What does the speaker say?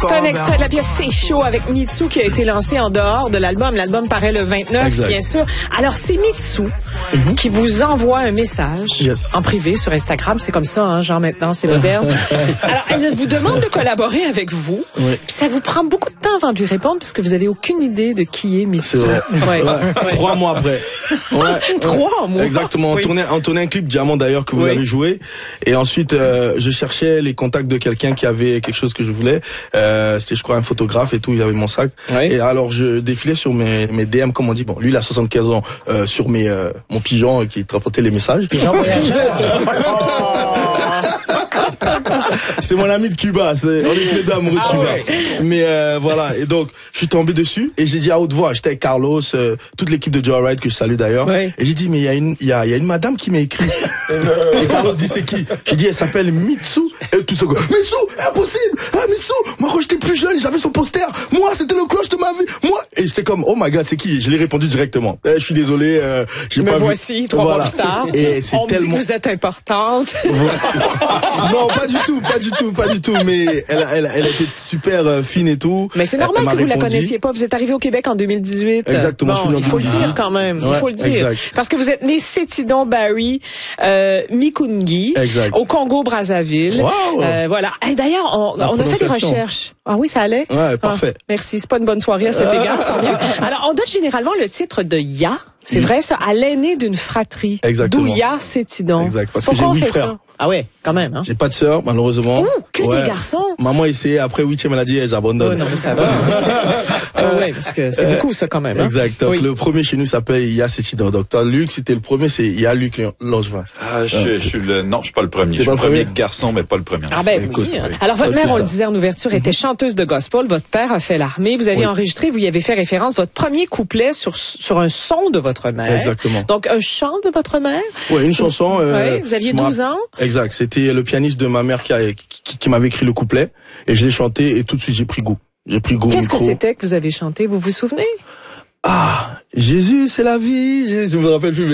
C'est un extrait de la pièce C'est chaud avec Mitsou qui a été lancé en dehors de l'album. L'album paraît le 29, exact. Bien sûr. Alors, c'est Mitsou qui vous envoie un message en privé sur Instagram. C'est comme ça, hein, genre maintenant, c'est moderne. Alors, elle vous demande de collaborer avec vous. Oui. Puis ça vous prend beaucoup de temps avant de lui répondre parce que vous avez aucune idée de qui est Mitsou. C'est vrai. Ouais. 3 mois après. Ouais. 3 mois. Exactement. Oui. On tournait un clip Diamant d'ailleurs que vous avez joué. Et ensuite, je cherchais les contacts de quelqu'un qui avait quelque chose que je voulais. C'était, je crois, un photographe et tout. Il avait mon sac. Oui. Et alors, je défilais sur mes DM, comme on dit. Bon, lui, il a 75 ans. Sur mon pigeon qui rapportait les messages. Pigeon voyageur. C'est mon ami de Cuba, on est tous les deux amoureux de Cuba. Ouais. Mais voilà, et donc je suis tombé dessus et j'ai dit à haute voix, j'étais avec Carlos, toute l'équipe de Joyride que je salue d'ailleurs. Ouais. Et j'ai dit mais il y a une madame qui m'a écrit. Et Carlos dit c'est qui? J'ai dit elle s'appelle Mitsou. Et tout ce gars, Mitsou, impossible. Ah Mitsou, moi quand j'étais plus jeune, j'avais son poster. Moi c'était le crush de ma vie. Moi et j'étais comme oh my god, c'est qui? Je l'ai répondu directement. Je suis désolé, j'ai pas voici vu. 3 mois plus tard. Et c'est on tellement... me dit que vous êtes importante. Non, pas du tout, mais elle a été super fine et tout. Mais c'est normal que vous la connaissiez pas. Vous êtes arrivé au Québec en 2018. Exactement. Bon, il faut le dire quand même. Ouais, il faut le dire. Exact. Parce que vous êtes né Sétidon Barry Mikungi au Congo-Brazzaville. Wow. Voilà. Et d'ailleurs, on a fait des recherches. Ah oui, ça allait? Ouais, parfait. Merci. C'est pas une bonne soirée à cet égard. Alors, on donne généralement le titre de Ya. C'est vrai, ça, à l'aîné d'une fratrie. Exactement. D'où Ya Sétidon. Exact. Parce que j'ai 8 frères. Ça? Ah ouais, quand même, hein. J'ai pas de sœur, malheureusement. Ouh, que des garçons. Maman essayait, après 8e, elle a dit, j'abandonne. Oh non, mais ça va. Ouais, parce que c'est beaucoup, ça, quand même, hein. Exact. Donc, le premier chez nous s'appelle Ya Sétidon. Donc, toi, Luc, c'était le premier, c'est Ya Luc Langevin. Ah, je suis pas le premier. Je suis le premier garçon, mais pas le premier. Ah ben oui. Alors, votre mère, on le disait en ouverture, était chanteuse de gospel. Votre père a fait l'armée. Vous avez enregistré, vous y avez fait référence, votre premier couplet sur un son de votre mère. Exactement. Donc, un chant de votre mère? Oui, une chanson. Oui, vous aviez 12 ans? Exact. C'était le pianiste de ma mère qui m'avait écrit le couplet. Et je l'ai chanté et tout de suite, j'ai pris goût. Qu'est-ce que c'était que vous avez chanté? Vous vous souvenez? Ah, Jésus, c'est la vie. Je me rappelle plus.